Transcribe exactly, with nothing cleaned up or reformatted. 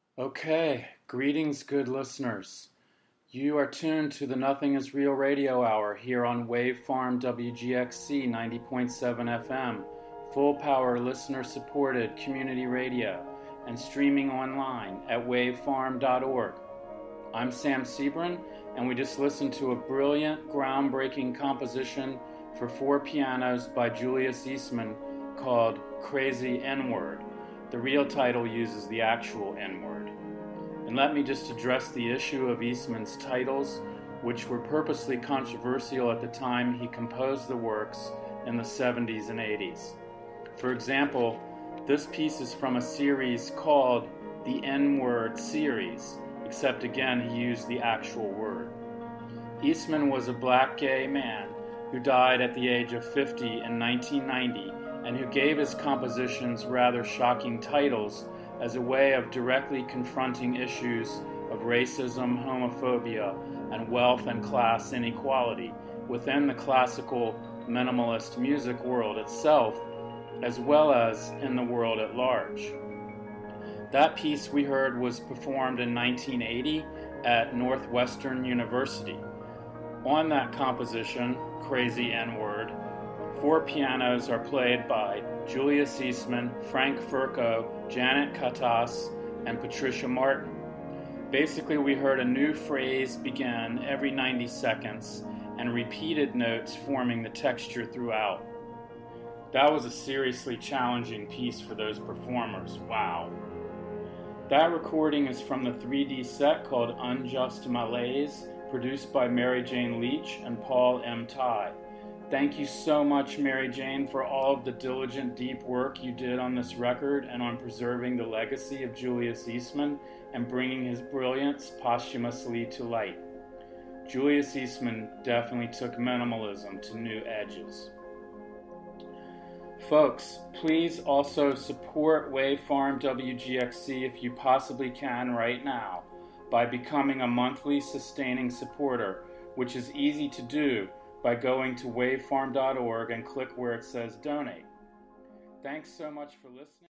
Okay, greetings, good listeners. You are tuned to the Nothing is Real radio hour here on Wavefarm W G X C ninety point seven F M, full power listener supported community radio, and streaming online at wavefarm dot org. I'm Sam Sebrin, and we just listened to a brilliant, groundbreaking composition for four pianos by Julius Eastman called Crazy N-Word. The real title uses the actual N-word. And let me just address the issue of Eastman's titles, which were purposely controversial at the time he composed the works in the seventies and eighties. For example, this piece is from a series called the N-Word series, except again he used the actual word. Eastman was a black gay man who died at the age of fifty in nineteen ninety and who gave his compositions rather shocking titles as a way of directly confronting issues of racism, homophobia, and wealth and class inequality within the classical minimalist music world itself, as well as in the world at large. That piece we heard was performed in nineteen eighty at Northwestern University. On that composition, Crazy N-Word, four pianos are played by Julius Eastman, Frank Furco, Janet Katas, and Patricia Martin. Basically, we heard a new phrase begin every ninety seconds and repeated notes forming the texture throughout. That was a seriously challenging piece for those performers. Wow. That recording is from the three D set called Unjust Malaise, produced by Mary Jane Leach and Paul M. Ty. Thank you so much, Mary Jane, for all of the diligent, deep work you did on this record and on preserving the legacy of Julius Eastman and bringing his brilliance posthumously to light. Julius Eastman definitely took minimalism to new edges. Folks, please also support Wavefarm W G X C if you possibly can right now by becoming a monthly sustaining supporter, which is easy to do by going to wavefarm dot org and click where it says donate. Thanks so much for listening.